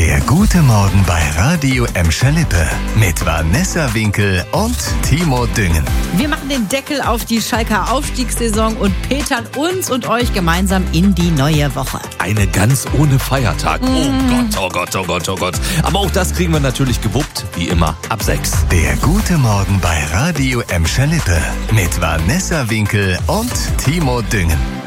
Der gute Morgen bei Radio Emscher-Lippe mit Vanessa Winkel und Timo Düngen. Wir machen den Deckel auf die Schalker Aufstiegssaison und petern uns und euch gemeinsam in die neue Woche. Eine ganz ohne Feiertag. Oh Gott, oh Gott, oh Gott, oh Gott. Aber auch das kriegen wir natürlich gewuppt, wie immer, ab 6. Der gute Morgen bei Radio Emscher-Lippe mit Vanessa Winkel und Timo Düngen.